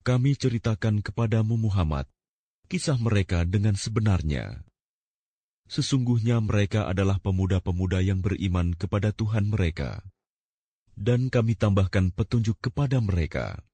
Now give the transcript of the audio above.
kami ceritakan kepadamu Muhammad kisah mereka dengan sebenarnya. Sesungguhnya mereka adalah pemuda-pemuda yang beriman kepada Tuhan mereka, dan kami tambahkan petunjuk kepada mereka.